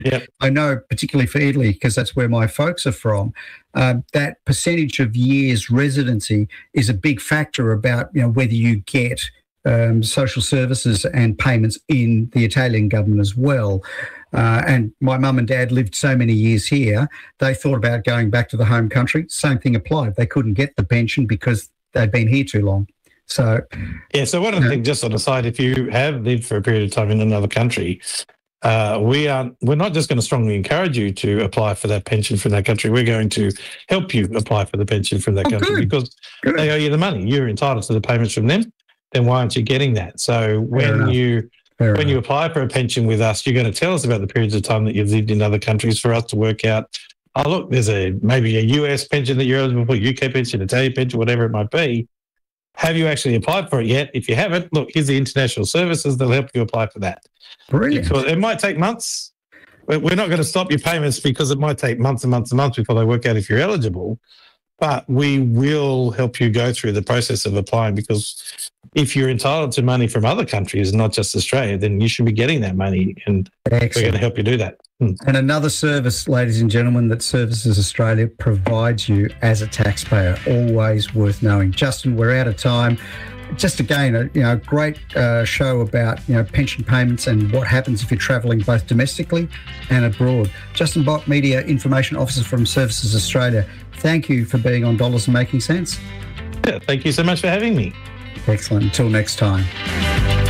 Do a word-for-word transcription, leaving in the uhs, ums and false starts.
Yep. I know particularly for Italy, because that's where my folks are from, um, that percentage of years residency is a big factor about, you know, whether you get um, social services and payments in the Italian government as well. Uh, and my mum and dad lived so many years here, they thought about going back to the home country. Same thing applied. They couldn't get the pension because they'd been here too long. So, yeah, so one of the things, just on the side, if you have lived for a period of time in another country, uh, we are, we're not just going to strongly encourage you to apply for that pension from that country. We're going to help you apply for the pension from that oh, country good. because good. they owe you the money. You're entitled to the payments from them. Then why aren't you getting that? So when you Fair when enough. you apply for a pension with us, you're going to tell us about the periods of time that you've lived in other countries for us to work out, oh, look, there's a maybe a U S pension that you're eligible for, U K pension, Italian pension, whatever it might be. Have you actually applied for it yet? If you haven't, look, here's the international services. They'll help you apply for that. Brilliant. Because it might take months. But we're not going to stop your payments because it might take months and months and months before they work out if you're eligible. But we will help you go through the process of applying, because if you're entitled to money from other countries, not just Australia, then you should be getting that money, and Excellent. we're going to help you do that. Hmm. And another service, ladies and gentlemen, that Services Australia provides you as a taxpayer, always worth knowing. Justin, we're out of time. Just again, a you know, great uh, show about you know pension payments and what happens if you're travelling both domestically and abroad. Justin Bott, Media Information Officer from Services Australia, thank you for being on Dollars and Making Sense. Yeah, thank you so much for having me. Excellent. Until next time.